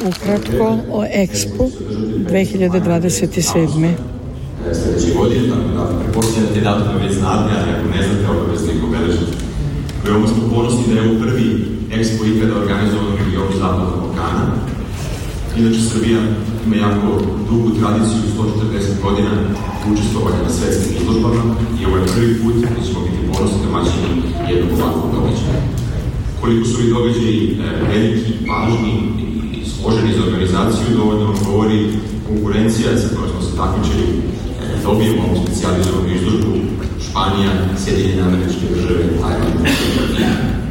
ukratko o Expo 2027. Sljedeće godine, tako da prepostavljate datume već znate, ali ako ne znate, obavezno ih obeležite. Veoma smo ponosni da je ovo prvi Expo ikada organizovan u regionu Zapadnog Balkana. Inače, Srbija ima jako dugu tradiciju, 140 godina učestvovanja na svetskim izložbama i ovo je prvi put da ćemo biti ponosni domaćini jednog ovakvog događaja. Koliko su ovi događaji veliki, važni i složeni za organizaciju, dovoljno vam govori konkurencija sa kojom smo se takmičili dobijemo ovu specijalizovanu izložbu Španija, Sjedinjene Američke Države, Tajland i Kina.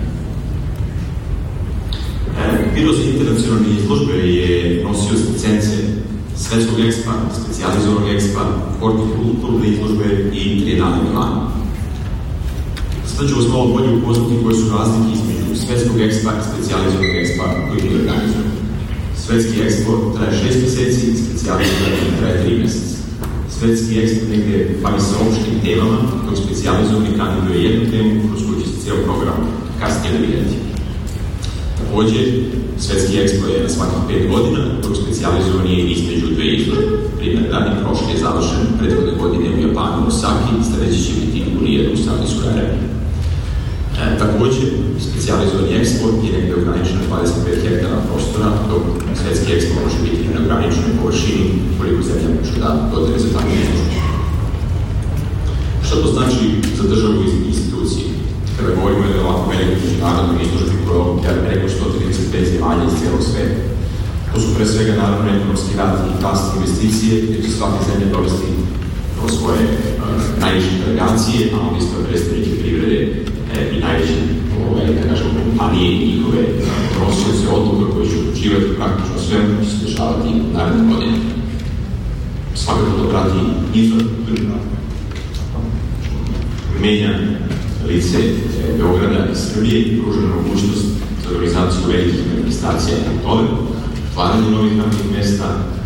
Biro za internacionalne izložbe je nosioc licence Svetskog ekspa, specijalizovanog ekspa, hortikulturne izložbe i Triennale Milano. Sada ću vas malo bolje upoznati koje su razlike između Svetskog ekspa i specijalizovanog ekspa koji mi organizujemo. Svetski ekspo traje 6 meseci, specijalizovani traje 3 meseca. Svetski ekspo negde bavi se opštim temama, dok specijalizovani kandiduje jednu temu kroz koju će se cijel program kasnije navijati. Takođe, Svetski ekspo je na svakih 5 godina, dok specijalizovani je između 2 izložbe. Primjer radi, prošli je završen prethodne godine u Japanu, u Osaki, sledeći će biti u Rijedu, u Saudijskoj Arabiji. Takođe, specijalizovani ekspo je negde ograničen na 25 hektara prostora, dok Svetski ekspo može biti na ograničenoj površini koliko zemlja može da dodere za takvu izložbu. Šta to znači za državu i institucije? Kada govorimo o ovako velikoj međunarodnoj izložbi koja okuplja preko 135 zemalja iz cijelog sveta. To su pre svega naravno ekonomski rast i rast investicije, gdje će svake zemlje dovesti do svoje najviše delegacije, a onda isto predstavnike privrede i najveće kompanije i njihove nosioce odluka koji će odlučivati praktično sve što će se dešavati u naredne godine. Svakako to prati izvor menja lice Beograda i Srbije i pružena mogućnost za organizaciju velikih manifestacija i tome, otvaranje novih radnih mesta,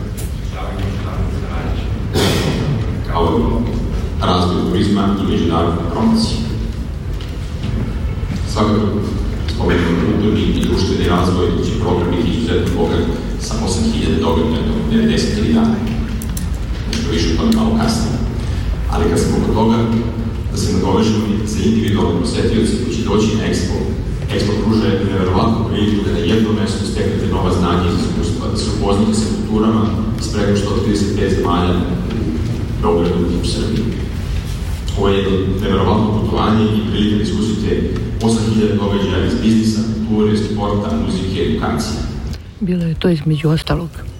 kao razvoj turizma i međunarodne promocije. Svakako, spomenemo kulturni i društveni razvoj, će program biti izuzetno bogat sa 8000 događaja do 93 dana. Nešto više o tome malo kasnije. Ali kad smo kod toga, da se nadovežemo za individualne posetioci koji će doći na Expo. Expo pruža jednu neverovatnu priliku da na jednom mestu steknete nova znanja i iskustva, da se upoznate sa kulturama iz preko 135 zemalja u Beogradu i u Srbiji. Ovo je jedno neverovatno putovanje i prilike da iskusite 8000 događaja iz biznisa, kulture, sporta, muzike, edukacije. Bilo je to između ostalog.